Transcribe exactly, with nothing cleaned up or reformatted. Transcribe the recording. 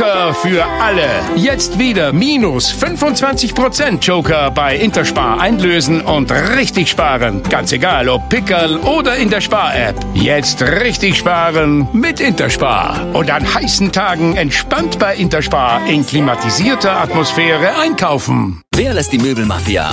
Joker für alle. Jetzt wieder minus fünfundzwanzig Prozent Joker bei Interspar einlösen und richtig sparen. Ganz egal, ob Pickerl oder in der Spar-App. Jetzt richtig sparen mit Interspar. Und an heißen Tagen entspannt bei Interspar in klimatisierter Atmosphäre einkaufen. Wer lässt die Möbelmafia